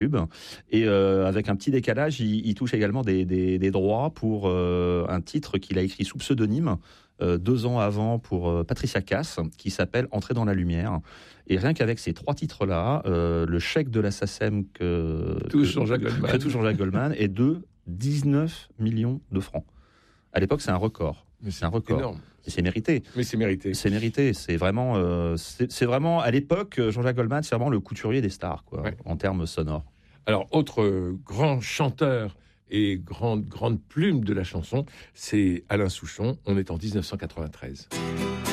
pub. Et avec un petit décalage, il touche également des droits pour un titre qu'il a écrit sous pseudonyme 2 ans avant pour Patricia Cass, qui s'appelle Entrer dans la lumière. Et rien qu'avec ces 3 titres-là, le chèque de la SACEM que touche Jean-Jacques Goldman est de 19 millions de francs. À l'époque, c'est un record. Mais c'est un record. Énorme. Et c'est mérité. Mais c'est mérité. C'est mérité. C'est vraiment, c'est vraiment à l'époque, Jean-Jacques Goldman, c'est vraiment le couturier des stars, quoi, Ouais. en termes sonores. Alors, autre grand chanteur et grande plume de la chanson, c'est Alain Souchon. On est en 1993.